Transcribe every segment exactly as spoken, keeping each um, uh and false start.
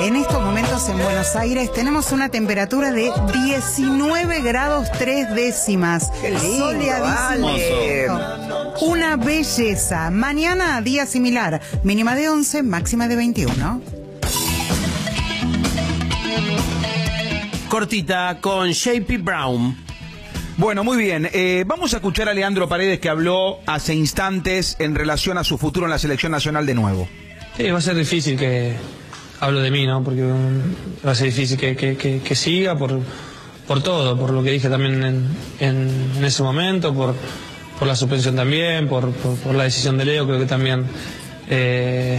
En estos momentos en Buenos Aires tenemos una temperatura de diecinueve grados tres décimas. ¡Qué lindo, Soleadísimo. vale! Una belleza. Mañana día similar. Mínima de once, máxima de veintiuno. Cortita con J P Brown. Bueno, muy bien. Eh, vamos a escuchar a Leandro Paredes, que habló hace instantes en relación a su futuro en la selección nacional de nuevo. Sí, va a ser difícil que hablo de mí, ¿no? Porque um, va a ser difícil que, que, que, que siga por, por todo, por lo que dije también en, en, en ese momento, por, por la suspensión también, por, por, por la decisión de Leo. Creo que también eh,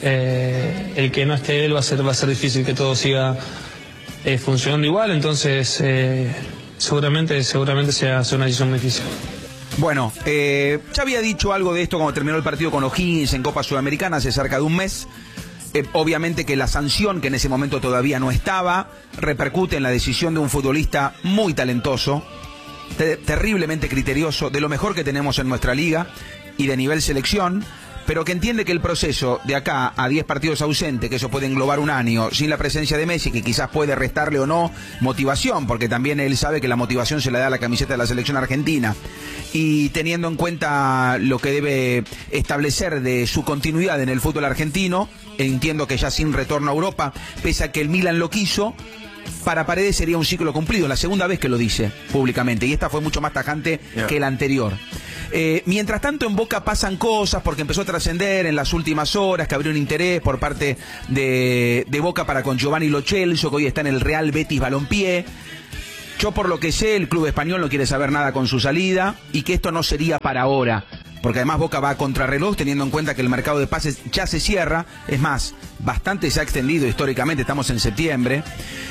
eh, el que no esté él va a ser, va a ser difícil que todo siga eh, funcionando igual, entonces eh, seguramente, seguramente sea, sea una decisión difícil. Bueno, eh, ya había dicho algo de esto cuando terminó el partido con O'Higgins en Copa Sudamericana hace cerca de un mes. Eh, obviamente que la sanción, que en ese momento todavía no estaba, repercute en la decisión de un futbolista muy talentoso, te- terriblemente criterioso, de lo mejor que tenemos en nuestra liga y de nivel selección, pero que entiende que el proceso de acá a diez partidos ausentes, que eso puede englobar un año, sin la presencia de Messi, que quizás puede restarle o no motivación, porque también él sabe que la motivación se la da la camiseta de la selección argentina, y teniendo en cuenta lo que debe establecer de su continuidad en el fútbol argentino, entiendo que ya sin retorno a Europa, pese a que el Milan lo quiso, para Paredes sería un ciclo cumplido, la segunda vez que lo dice públicamente, y esta fue mucho más tajante yeah. que la anterior. Eh, mientras tanto en Boca pasan cosas, porque empezó a trascender en las últimas horas que habría un interés por parte de, de Boca para con Giovanni Lo Celso, que hoy está en el Real Betis Balompié. Yo por lo que sé, el club español no quiere saber nada con su salida y que esto no sería para ahora, porque además Boca va a contrarreloj teniendo en cuenta que el mercado de pases ya se cierra, es más, bastante se ha extendido históricamente, estamos en septiembre,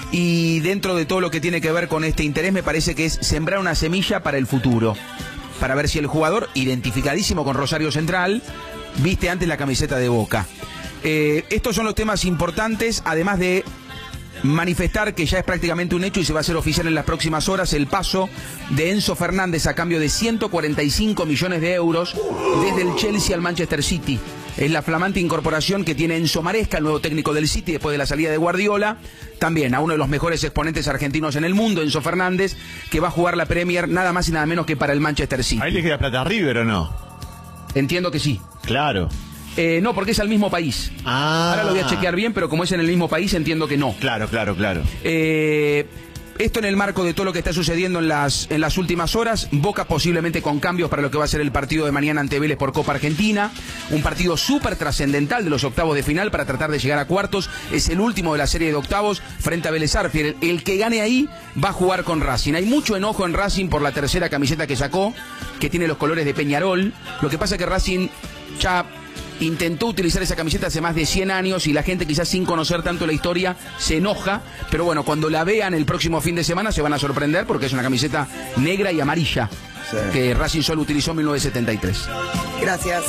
y dentro de todo lo que tiene que ver con este interés me parece que es sembrar una semilla para el futuro, para ver si el jugador, identificadísimo con Rosario Central, viste antes la camiseta de Boca. Eh, estos son los temas importantes, además de manifestar que ya es prácticamente un hecho y se va a hacer oficial en las próximas horas el paso de Enzo Fernández a cambio de ciento cuarenta y cinco millones de euros desde el Chelsea al Manchester City. Es la flamante incorporación que tiene Enzo Maresca, el nuevo técnico del City después de la salida de Guardiola. También a uno de los mejores exponentes argentinos en el mundo, Enzo Fernández, que va a jugar la Premier nada más y nada menos que para el Manchester City. ¿Ahí le queda plata a River o no? Entiendo que sí. Claro. Eh, no, porque es al mismo país. Ah. Ahora lo voy a chequear bien, pero como es en el mismo país, entiendo que no. Claro, claro, claro. Eh, esto en el marco de todo lo que está sucediendo en las, en las últimas horas. Boca posiblemente con cambios para lo que va a ser el partido de mañana ante Vélez por Copa Argentina. Un partido súper trascendental de los octavos de final para tratar de llegar a cuartos. Es el último de la serie de octavos frente a Vélez Sarsfield. El, el que gane ahí va a jugar con Racing. Hay mucho enojo en Racing por la tercera camiseta que sacó, que tiene los colores de Peñarol. Lo que pasa es que Racing ya intentó utilizar esa camiseta hace más de cien años y la gente quizás sin conocer tanto la historia se enoja, pero bueno, cuando la vean el próximo fin de semana se van a sorprender porque es una camiseta negra y amarilla sí. que Racing solo utilizó en mil novecientos setenta y tres. Gracias.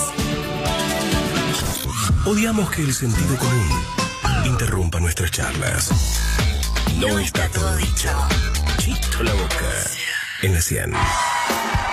Odiamos que el sentido común interrumpa nuestras charlas. No está todo dicho. Chito la boca en la cien.